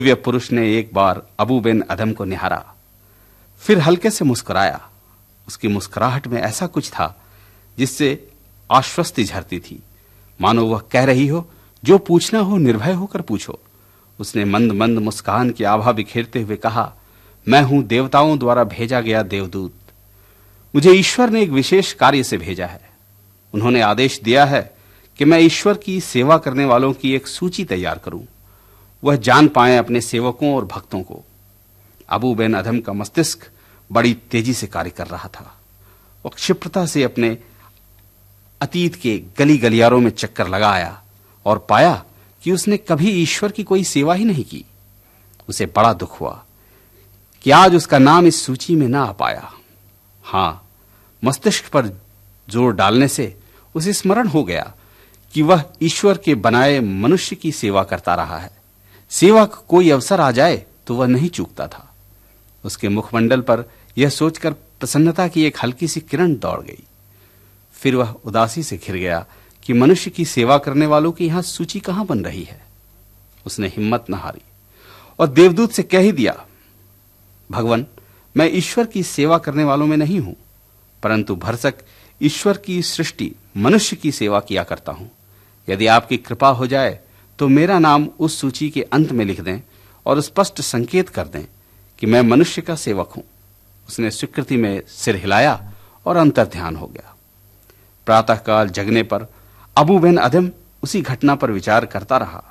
दिव्य पुरुष ने एक बार अबू बिन अदम को निहारा, फिर हल्के से मुस्कुराया। उसकी मुस्कुराहट में ऐसा कुछ था जिससे आश्वस्ति झरती थी, मानो वह कह रही हो, जो पूछना हो निर्भय होकर पूछो। उसने मंद मंद मुस्कान की आभा बिखेरते हुए कहा, मैं हूं देवताओं द्वारा भेजा गया देवदूत। मुझे ईश्वर ने एक विशेष कार्य से भेजा है। उन्होंने आदेश दिया है कि मैं ईश्वर की सेवा करने वालों की एक सूची तैयार करूं, वह जान पाएं अपने सेवकों और भक्तों को। अबू बिन अदम का मस्तिष्क बड़ी तेजी से कार्य कर रहा था। वह क्षिप्रता से अपने अतीत के गली गलियारों में चक्कर लगाया और पाया कि उसने कभी ईश्वर की कोई सेवा ही नहीं की। उसे बड़ा दुख हुआ कि आज उसका नाम इस सूची में ना आ पाया। हां, मस्तिष्क पर जोर डालने से उसे स्मरण हो गया कि वह ईश्वर के बनाए मनुष्य की सेवा करता रहा है। सेवा का कोई अवसर आ जाए तो वह नहीं चूकता था। उसके मुखमंडल पर यह सोचकर प्रसन्नता की एक हल्की सी किरण दौड़ गई। फिर वह उदासी से घिर गया कि मनुष्य की सेवा करने वालों की यहां सूची कहां बन रही है। उसने हिम्मत न हारी और देवदूत से कह ही दिया, भगवान, मैं ईश्वर की सेवा करने वालों में नहीं हूं, परंतु भरसक ईश्वर की सृष्टि मनुष्य की सेवा किया करता हूं। यदि आपकी कृपा हो जाए तो मेरा नाम उस सूची के अंत में लिख दें और स्पष्ट संकेत कर दें कि मैं मनुष्य का सेवक हूं। उसने स्वीकृति में सिर हिलाया और अंतर्ध्यान हो गया। प्रातःकाल जगने पर अबू बिन अदम उसी घटना पर विचार करता रहा।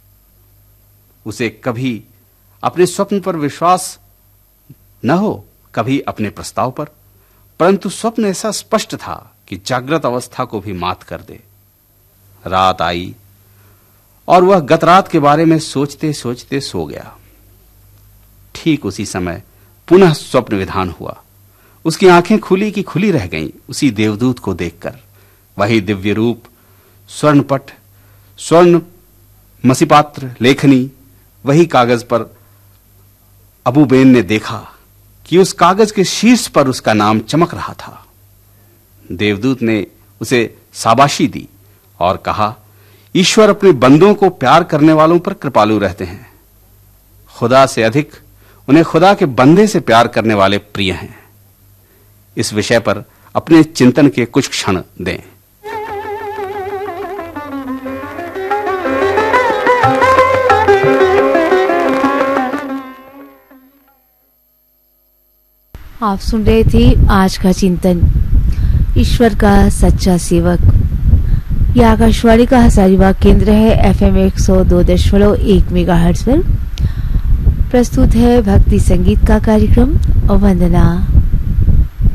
उसे कभी अपने स्वप्न पर विश्वास न हो, कभी अपने प्रस्ताव पर, परंतु स्वप्न ऐसा स्पष्ट था कि जागृत अवस्था को भी मात कर दे। रात आई और वह गत रात के बारे में सोचते सोचते सो गया। ठीक उसी समय पुनः स्वप्न विधान हुआ। उसकी आंखें खुली की खुली रह गईं उसी देवदूत को देखकर। वही दिव्य रूप, स्वर्णपट, स्वर्ण मसीपात्र, लेखनी, वही कागज पर अबू बेन ने देखा कि उस कागज के शीर्ष पर उसका नाम चमक रहा था। देवदूत ने उसे शाबाशी दी और कहा, ईश्वर अपने बंदों को प्यार करने वालों पर कृपालु रहते हैं। खुदा से अधिक उन्हें खुदा के बंदे से प्यार करने वाले प्रिय हैं। इस विषय पर अपने चिंतन के कुछ क्षण दें। आप सुन रहे थे आज का चिंतन, ईश्वर का सच्चा सेवक। यह आकाशवाणी का हजारीबाग केंद्र है। FM 102.1 मेगाहर्ट्ज पर प्रस्तुत है भक्ति संगीत का कार्यक्रम वंदना।